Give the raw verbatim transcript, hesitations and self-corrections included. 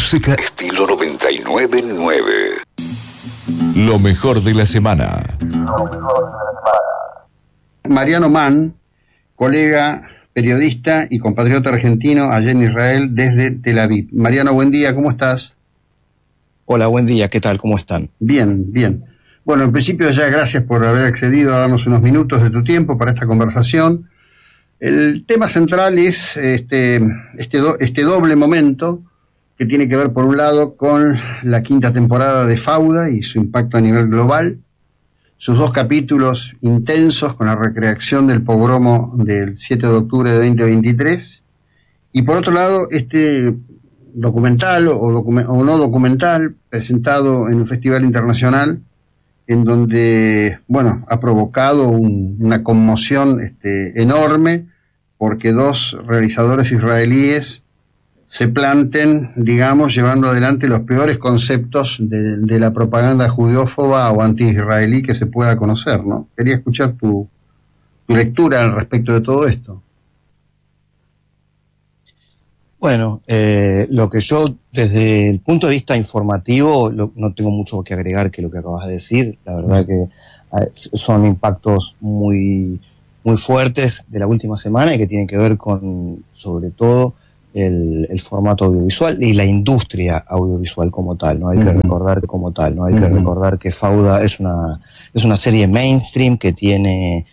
Música estilo noventa y nueve nueve. Lo mejor de la semana. Mariano Mann, colega, periodista y compatriota argentino allá en Israel desde Tel Aviv. Mariano, buen día, ¿cómo estás? Hola, buen día, ¿qué tal? ¿Cómo están? Bien, bien. Bueno, en principio ya gracias por haber accedido a darnos unos minutos de tu tiempo para esta conversación. El tema central es este, este, do, este doble momento que tiene que ver, por un lado, con la quinta temporada de Fauda y su impacto a nivel global, sus dos capítulos intensos con la recreación del pogromo del siete de octubre de veinte veintitrés, y por otro lado, este documental o, docu- o no documental presentado en un festival internacional en donde, bueno, ha provocado un, una conmoción este, enorme porque dos realizadores israelíes se planten, digamos, llevando adelante los peores conceptos de, de la propaganda judeófoba o anti-israelí que se pueda conocer, ¿no? Quería escuchar tu, tu lectura al respecto de todo esto. Bueno, eh, lo que yo, desde el punto de vista informativo, lo, no tengo mucho que agregar que lo que acabas de decir. La verdad que eh, son impactos muy, muy fuertes de la última semana y que tienen que ver con, sobre todo, El, el formato audiovisual y la industria audiovisual como tal, no hay uh-huh. que recordar como tal, no hay uh-huh. que recordar que Fauda es una es una serie mainstream que tiene